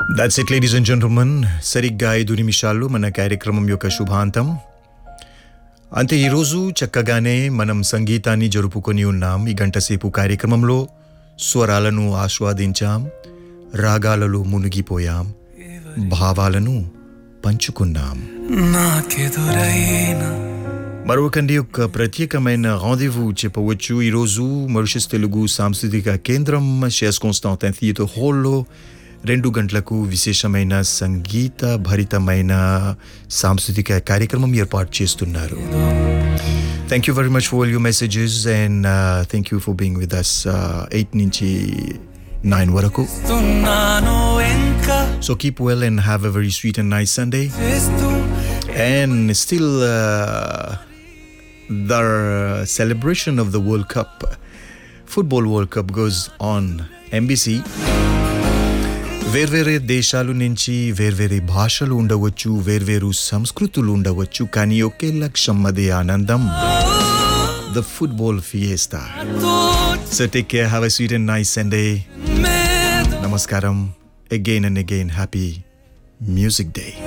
That's it, ladies and gentlemen. సరిగ్గా 5 నిమిషాల్లో మన కార్యక్రమం యొక్క శుభాంతం. అంతే ఈరోజు చక్కగానే మనం సంగీతాన్ని జరుపుకొని ఉన్నాం. ఈ గంట సేపు కార్యక్రమంలో స్వరాలను ఆస్వాదించాం, రాగాలలో మునిగిపోయాం, భావాలను పంచుకున్నాం. మరొకండి యొక్క ప్రత్యేకమైన రాందేవు చెప్పవచ్చు. ఈరోజు మారిషస్ తెలుగు సాంస్కృతిక కేంద్రం షేస్ కాన్స్టాంటిన్ థియేటర్ హాల్లో 2 గంటలకు విశేషమైన సంగీత భరితమైన సాంస్కృతిక కార్యక్రమం ఏర్పాటు చేస్తున్నారు. Thank you very much for all your messages and thank you for being with us 8 నుంచి 9 వరకు. So keep well and have a very sweet and nice Sunday. And still the celebration of the World Cup, Football World Cup goes on NBC. వేర్వేరే దేశాల నుంచి వేర్వేరే భాషలు ఉండవచ్చు, వేర్వేరు సంస్కృతులు ఉండవచ్చు, కానీ ఒకే లక్ష్యం, అదే ఆనందం, the football fiesta. So take care, have a sweet and nice Sunday. నమస్కారం. Again and again happy music day.